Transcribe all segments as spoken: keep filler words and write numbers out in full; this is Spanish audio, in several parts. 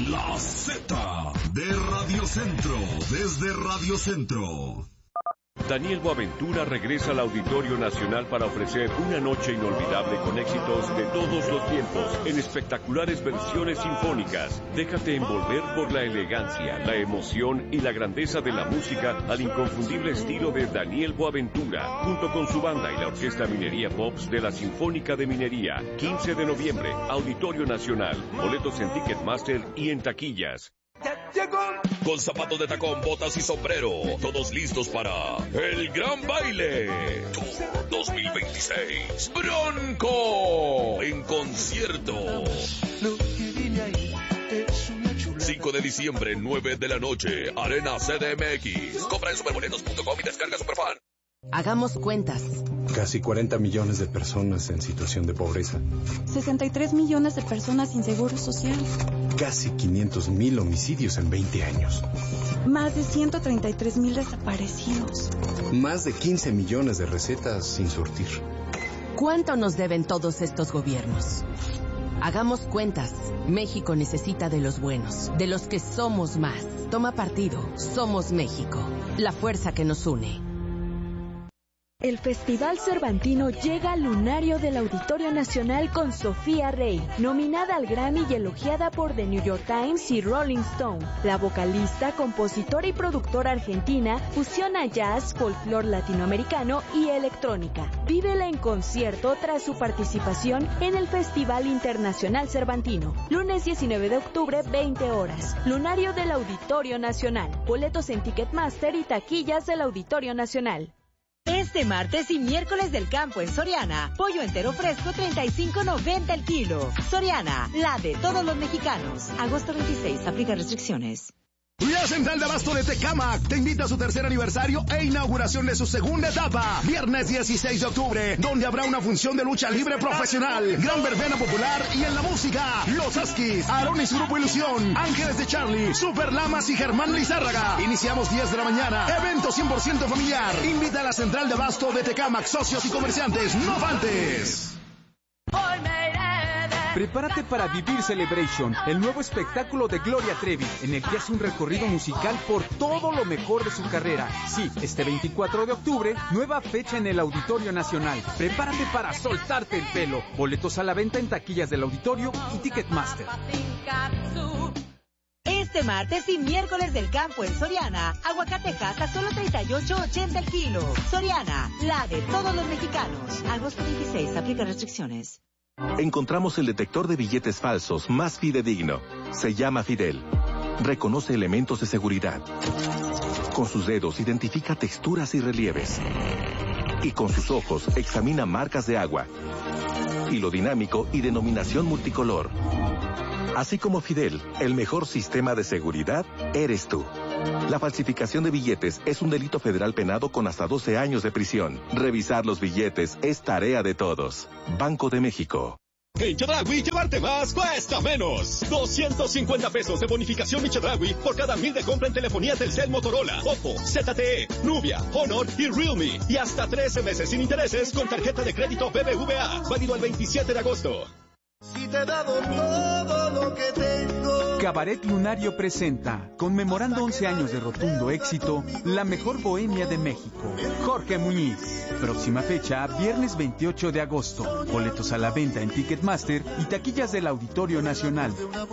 La Z de Radio Centro, desde Radio Centro. Daniel Boaventura regresa al Auditorio Nacional para ofrecer una noche inolvidable con éxitos de todos los tiempos en espectaculares versiones sinfónicas. Déjate envolver por la elegancia, la emoción y la grandeza de la música al inconfundible estilo de Daniel Boaventura, junto con su banda y la Orquesta Minería Pops de la Sinfónica de Minería. quince de noviembre, Auditorio Nacional. Boletos en Ticketmaster y en taquillas. Con zapatos de tacón, botas y sombrero, todos listos para el gran baile Tour dos mil veintiséis. Bronco en concierto. cinco de diciembre, nueve de la noche, Arena C D M X. Compra en superboletos punto com y descarga Superfan. Hagamos cuentas. Casi cuarenta millones de personas en situación de pobreza. sesenta y tres millones de personas sin seguro social. Casi quinientos mil homicidios en veinte años. Más de ciento treinta y tres mil desaparecidos. Más de quince millones de recetas sin surtir. ¿Cuánto nos deben todos estos gobiernos? Hagamos cuentas. México necesita de los buenos, de los que somos más. Toma partido. Somos México. La fuerza que nos une. El Festival Cervantino llega al lunario del Auditorio Nacional con Sofía Rey, nominada al Grammy y elogiada por The New York Times y Rolling Stone. La vocalista, compositora y productora argentina fusiona jazz, folclore latinoamericano y electrónica. Vívela en concierto tras su participación en el Festival Internacional Cervantino. Lunes diecinueve de octubre, veinte horas. Lunario del Auditorio Nacional. Boletos en Ticketmaster y taquillas del Auditorio Nacional. Este martes y miércoles del campo en Soriana, pollo entero fresco treinta y cinco noventa el kilo. Soriana, la de todos los mexicanos. Agosto veintiséis, aplica restricciones. La Central de Abasto de Tecámac te invita a su tercer aniversario e inauguración de su segunda etapa. Viernes dieciséis de octubre, donde habrá una función de lucha libre profesional, gran verbena popular y en la música, Los Askis, Aaron y su grupo Ilusión, Ángeles de Charlie, Super Lamas y Germán Lizárraga. Iniciamos diez de la mañana. Evento cien por ciento familiar. Invita a la Central de Abasto de Tecámac, socios y comerciantes. No faltes. Prepárate para vivir Celebration, el nuevo espectáculo de Gloria Trevi, en el que hace un recorrido musical por todo lo mejor de su carrera. Sí, este veinticuatro de octubre, nueva fecha en el Auditorio Nacional. Prepárate para soltarte el pelo. Boletos a la venta en taquillas del Auditorio y Ticketmaster. Este martes y miércoles del campo en Soriana, aguacatejas a solo treinta y ocho ochenta el kilo. Soriana, la de todos los mexicanos. Agosto veintiséis, aplica restricciones. Encontramos el detector de billetes falsos más fidedigno. Se llama Fidel. Reconoce elementos de seguridad. Con sus dedos identifica texturas y relieves. Y con sus ojos examina marcas de agua. Hilo dinámico y denominación multicolor. Así como Fidel, el mejor sistema de seguridad eres tú. La falsificación de billetes es un delito federal penado con hasta doce años de prisión. Revisar los billetes es tarea de todos. Banco de México. En Chedraui, llevarte más cuesta menos. doscientos cincuenta pesos de bonificación Mi Chedraui por cada mil de compra en telefonía Telcel, Motorola, Oppo, Z T E, Nubia, Honor y Realme. Y hasta trece meses sin intereses con tarjeta de crédito B B V A. Válido el veintisiete de agosto. Si te he dado todo lo que tengo. Cabaret Lunario presenta, conmemorando once años de rotundo éxito, la mejor bohemia de México, Jorge Muñiz. Próxima fecha, viernes veintiocho de agosto. Boletos a la venta en Ticketmaster y taquillas del Auditorio Nacional.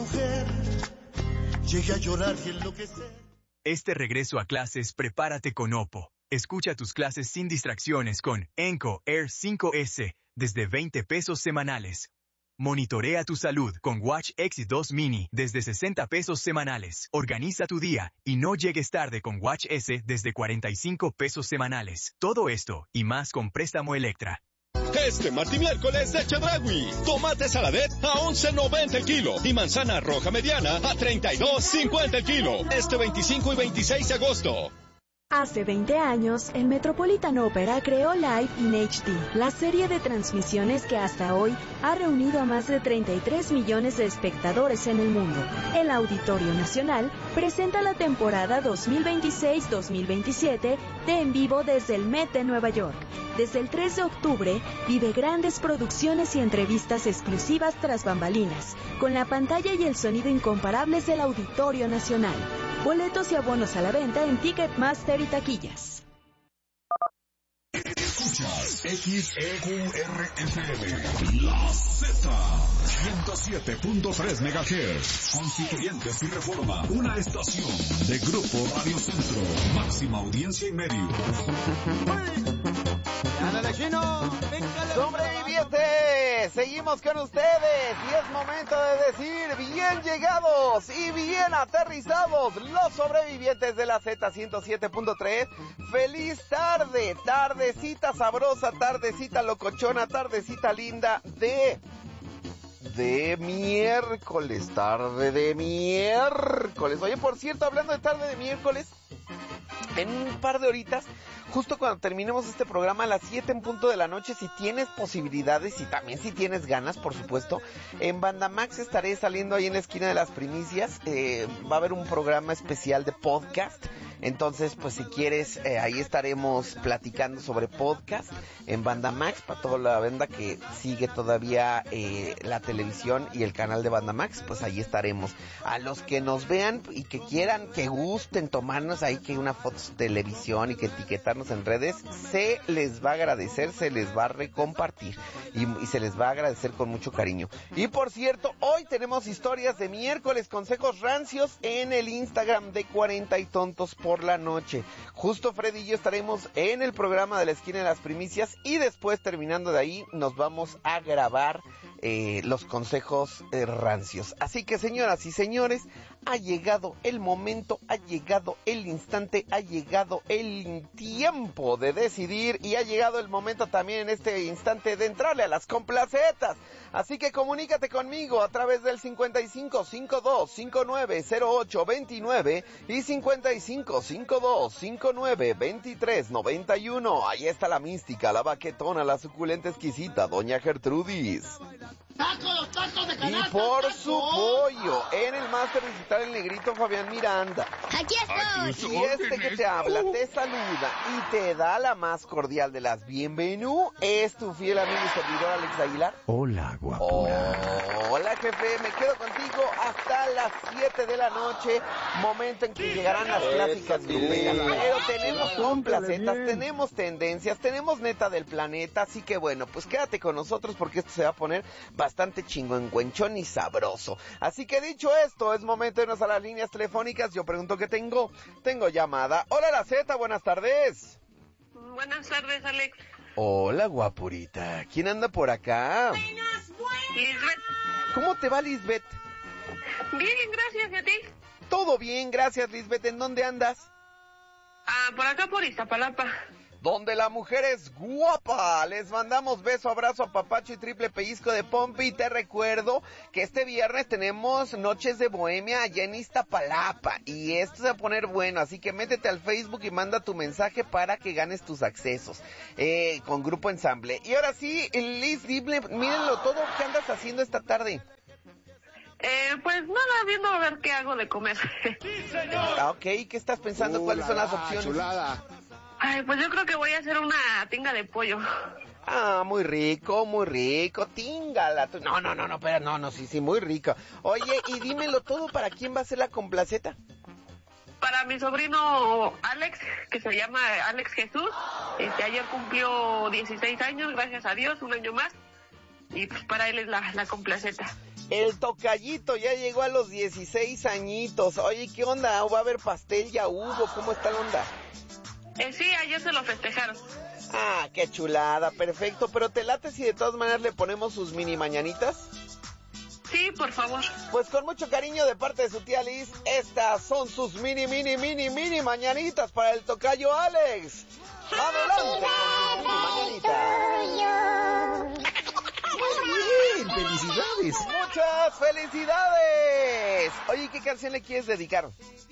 Este regreso a clases, prepárate con Oppo. Escucha tus clases sin distracciones con Enco Air cinco ese desde veinte pesos semanales. Monitorea tu salud con Watch X dos Mini desde sesenta pesos semanales. Organiza tu día y no llegues tarde con Watch S desde cuarenta y cinco pesos semanales. Todo esto y más con préstamo Electra. Este martes y miércoles de Chedraui. Tomate saladet a once noventa el kilo y manzana roja mediana a treinta y dos cincuenta el kilo. Este veinticinco y veintiséis de agosto. Hace veinte años, el Metropolitan Opera creó Live in H D, la serie de transmisiones que hasta hoy ha reunido a más de treinta y tres millones de espectadores en el mundo. El Auditorio Nacional presenta la temporada dos mil veintiséis dos mil veintisiete de En Vivo desde el Met de Nueva York. Desde el tres de octubre, vive grandes producciones y entrevistas exclusivas tras bambalinas, con la pantalla y el sonido incomparables del Auditorio Nacional. Boletos y abonos a la venta en Ticketmaster y taquillas. Escuchas X E Q R F M, La Z, ciento siete punto tres megahertz, Constituyentes y Reforma, una estación de Grupo Radio Centro, máxima audiencia y medios. Sobrevivientes, seguimos con ustedes y es momento de decir bien llegados y bien aterrizados los sobrevivientes de la Z ciento siete punto tres. Feliz tarde, tardecita sabrosa, tardecita locochona, tardecita linda de... de miércoles, tarde de miércoles. Oye, por cierto, hablando de tarde de miércoles, en un par de horitas, justo cuando terminemos este programa a las siete en punto de la noche, si tienes posibilidades y también si tienes ganas, por supuesto, en Bandamax estaré saliendo ahí en la esquina de las primicias. Eh, va a haber un programa especial de podcast. Entonces, pues si quieres, eh, ahí estaremos platicando sobre podcast en Bandamax, para toda la banda que sigue todavía eh, la televisión y el canal de Bandamax, pues ahí estaremos. A los que nos vean y que quieran, que gusten tomarnos ahí que una foto de televisión y que etiquetarnos en redes, se les va a agradecer, se les va a recompartir y, y se les va a agradecer con mucho cariño. Y por cierto, hoy tenemos historias de miércoles, consejos rancios en el Instagram de cuarenta y tontos por la noche. Justo Freddy y yo estaremos en el programa de la esquina de las primicias y después, terminando de ahí, nos vamos a grabar eh, los consejos eh, rancios. Así que, señoras y señores, ha llegado el momento, ha llegado el instante, ha llegado el tiempo de decidir y ha llegado el momento también en este instante de entrarle a las complacetas. Así que comunícate conmigo a través del cincuenta y cinco, cincuenta y dos, cincuenta y nueve, cero ocho veintinueve y cincuenta y cinco, cincuenta y dos, cincuenta y nueve, veintitrés noventa y uno. Ahí está la mística, la baquetona, la suculenta exquisita, doña Gertrudis. ¡Tacos, tacos de canasta! Y por tacos. su pollo, en el máster digital el negrito Fabián Miranda. Aquí estoy. Y este que te habla, te saluda y te da la más cordial de las bienvenidas, es tu fiel amigo y servidor Alex Aguilar. Hola, guapura. Hola, jefe, me quedo contigo hasta las siete de la noche, momento en que llegarán las clásicas gruperas. Pero tenemos complacetas, tenemos tendencias, tenemos neta del planeta, así que bueno, pues quédate con nosotros porque esto se va a poner bastante chingüengüenchón y sabroso. Así que dicho esto, es momento de irnos a las líneas telefónicas. Yo pregunto qué tengo. Tengo llamada. Hola, la Z, buenas tardes. Buenas tardes, Alex. Hola, guapurita. ¿Quién anda por acá? Lisbeth. ¿Cómo te va, Lisbeth? Bien, gracias, ¿y a ti? Todo bien, gracias, Lisbeth. ¿En dónde andas? Ah, por acá, por Iztapalapa. Donde la mujer es guapa. Les mandamos beso, abrazo, apapacho y triple pellizco de pompi. Y te recuerdo que este viernes tenemos Noches de Bohemia allá en Iztapalapa. Y esto se va a poner bueno, así que métete al Facebook y manda tu mensaje para que ganes tus accesos eh, con Grupo Ensamble. Y ahora sí, Liz, dime, mírenlo todo. ¿Qué andas haciendo esta tarde? Eh, pues nada, viendo a ver qué hago de comer. Ah, ok, ¿qué estás pensando? Uh, ¿Cuáles son las opciones? Chulada. Ay, pues yo creo que voy a hacer una tinga de pollo. Ah, muy rico, muy rico, tíngala. No, no, no, no, espera, no, no, sí, sí, muy rico. Oye, y dímelo todo, ¿para quién va a ser la complaceta? Para mi sobrino Alex, que se llama Alex Jesús. Este, ayer cumplió dieciséis años, gracias a Dios, un año más. Y pues para él es la, la complaceta. El tocallito ya llegó a los dieciséis añitos. Oye, ¿qué onda? ¿Va a haber pastel? ¿Ya hubo? ¿Cómo está la onda? Eh, sí, ayer se lo festejaron. Ah, qué chulada, perfecto. ¿Pero te late si de todas maneras le ponemos sus mini mañanitas? Sí, por favor. Pues con mucho cariño de parte de su tía Liz, estas son sus mini, mini, mini, mini mañanitas para el tocayo Alex. Adelante con sus mini mañanitas. Muy bien, felicidades. Muchas felicidades. Oye, ¿qué canción le quieres dedicar?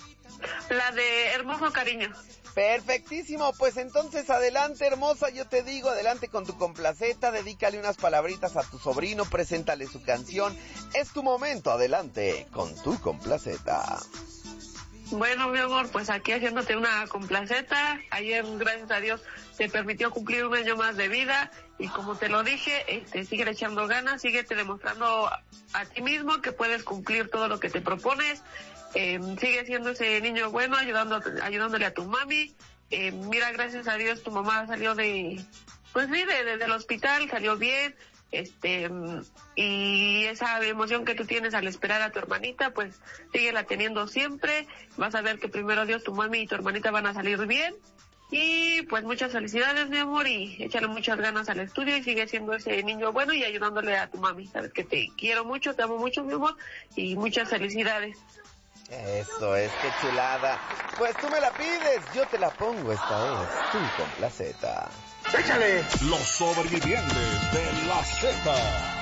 La de Hermoso Cariño. Perfectísimo, pues entonces adelante, hermosa, yo te digo, adelante con tu complaceta, dedícale unas palabritas a tu sobrino, preséntale su canción, es tu momento, adelante con tu complaceta. Bueno, mi amor, pues aquí haciéndote una complaceta. Ayer, gracias a Dios, te permitió cumplir un año más de vida. Y como te lo dije, este, sigue echando ganas, sigue te demostrando a, a ti mismo que puedes cumplir todo lo que te propones. Eh, sigue siendo ese niño bueno, ayudando, ayudándole a tu mami. Eh, mira, gracias a Dios, tu mamá salió de, pues sí, de, de, del hospital, salió bien. Este, y esa emoción que tú tienes al esperar a tu hermanita, pues síguela teniendo siempre. Vas a ver que primero Dios, tu mami y tu hermanita van a salir bien. Y pues muchas felicidades, mi amor, y échale muchas ganas al estudio y sigue siendo ese niño bueno y ayudándole a tu mami. Sabes que te quiero mucho, te amo mucho, mi amor, y muchas felicidades. Eso es, qué chulada. Pues tú me la pides, yo te la pongo esta vez. Tú complaceta. ¡Échale! Los sobrevivientes de la Z.